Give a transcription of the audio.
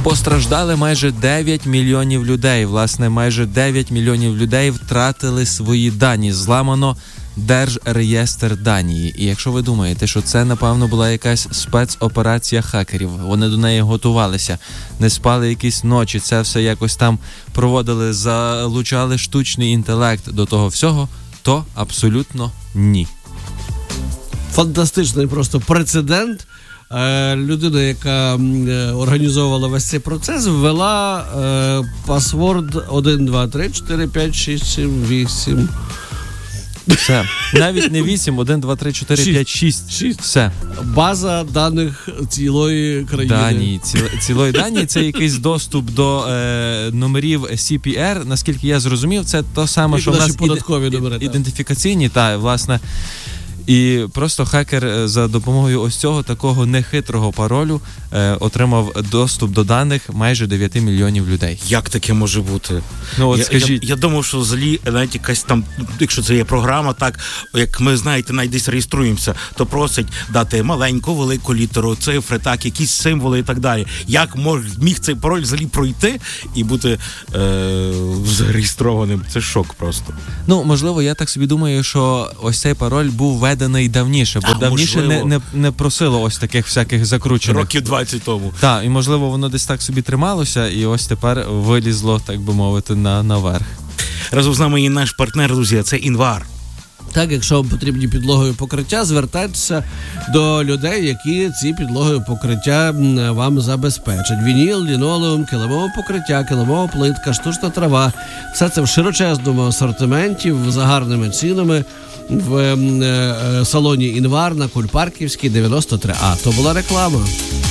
Постраждали майже 9 мільйонів людей. Власне, майже 9 мільйонів людей втратили свої дані. Зламано Держреєстр Данії. І якщо ви думаєте, що це, напевно, була якась спецоперація хакерів, вони до неї готувалися, не спали якісь ночі, це все якось там проводили, залучали штучний інтелект до того всього, то абсолютно ні. Фантастичний просто прецедент. Людина, яка організовувала весь цей процес, ввела пасворд 1, 2, 3, 4, 5, 6, 7, 8. Все. Навіть не 8, 1, 2, 3, 4, 5, 6. Все. База даних цілої країни. Данії. Цілої Данії. Це якийсь доступ до номерів CPR. Наскільки я зрозумів, це то саме, що в нас податкові номери, ідентифікаційні, власне. І просто хакер за допомогою ось цього такого нехитрого паролю отримав доступ до даних майже 9 мільйонів людей. Як таке може бути? Ну, от скажіть. Я думав, що взагалі навіть якась там, якщо це є програма, так, як ми, знаєте, навіть десь реєструємося, то просить дати маленьку, велику літеру, цифри, так, якісь символи і так далі. Як міг цей пароль взагалі пройти і бути зареєстрованим? Це шок просто. Ну, можливо, я так собі думаю, що ось цей пароль був введений давніше, бо давніше не просило ось таких всяких закручених. Років 20 тому. Так, і можливо воно десь так собі трималося, і ось тепер вилізло, так би мовити, наверх. Разом з нами є наш партнер, друзі, це Інвар. Так, якщо вам потрібні підлогові покриття, звертайтеся до людей, які ці підлогові покриття вам забезпечать. Вініл, лінолеум, килимове покриття, килимова плитка, штучна трава. Все це в широчезному асортименті, за гарними цінами в салоні Інвар на Кульпарківській, 93А. То була реклама.